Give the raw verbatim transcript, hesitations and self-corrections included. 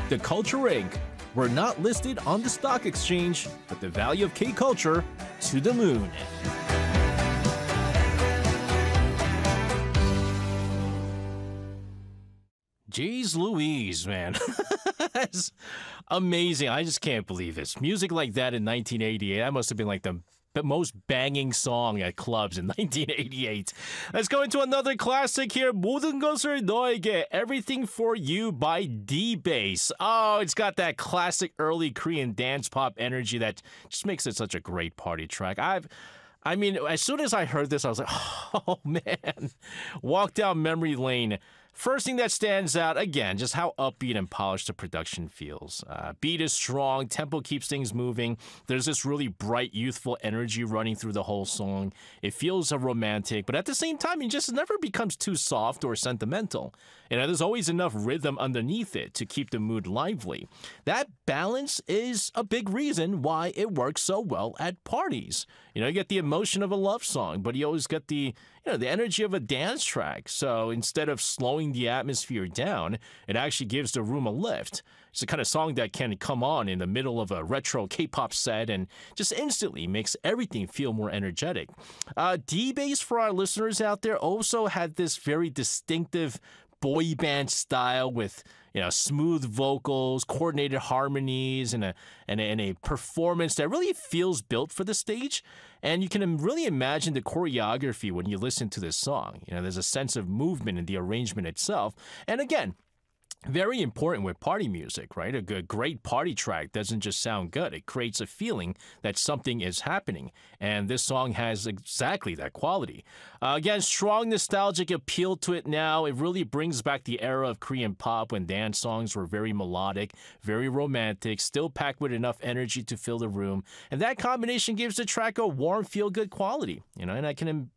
The Culture Incorporated. We're not listed on the stock exchange, but the value of K-Culture to the moon. Jeez Louise, man. That's amazing. I just can't believe this. Music like that in nineteen eighty-eight, that must have been like the the most banging song at clubs in nineteen eighty-eight. Let's go into another classic here. 모든 것을 너에게, Everything for You by D-Bass. Oh, it's got that classic early Korean dance pop energy that just makes it such a great party track. I've I mean, as soon as I heard this, I was like, oh, man. Walk down memory lane. First thing that stands out, again, just how upbeat and polished the production feels. Uh, beat is strong, tempo keeps things moving. There's this really bright, youthful energy running through the whole song. It feels uh, romantic, but at the same time, it just never becomes too soft or sentimental. You know, there's always enough rhythm underneath it to keep the mood lively. That balance is a big reason why it works so well at parties. You know, you get the emotion of a love song, but you always get the, you know, the energy of a dance track. So instead of slowing the atmosphere down, it actually gives the room a lift. It's the kind of song that can come on in the middle of a retro K-pop set and just instantly makes everything feel more energetic. Uh, D-Bass, for our listeners out there, also had this very distinctive boy band style with, you know, smooth vocals, coordinated harmonies, and a, and a and a performance that really feels built for the stage. And you can really imagine the choreography when you listen to this song. You know, there's a sense of movement in the arrangement itself. And again, very important with party music, right? A good, great party track doesn't just sound good. It creates a feeling that something is happening. And this song has exactly that quality. Uh, again, strong nostalgic appeal to it now. It really brings back the era of Korean pop when dance songs were very melodic, very romantic, still packed with enough energy to fill the room. And that combination gives the track a warm, feel-good quality. You know, and I can